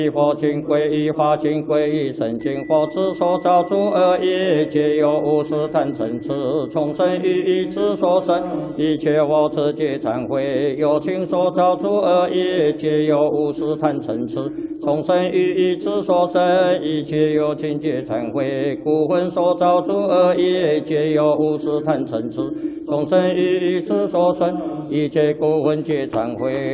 依佛经皈依法经皈依圣经佛之所造诸恶业，皆由无始贪嗔痴从生于意之所生。一切我持戒忏悔，有情所造诸恶业，皆由无始贪嗔痴从生于意之所生。一切有情皆忏悔，故魂所造诸恶业，皆由无始贪嗔痴从生于意之所生。一切故魂皆忏悔。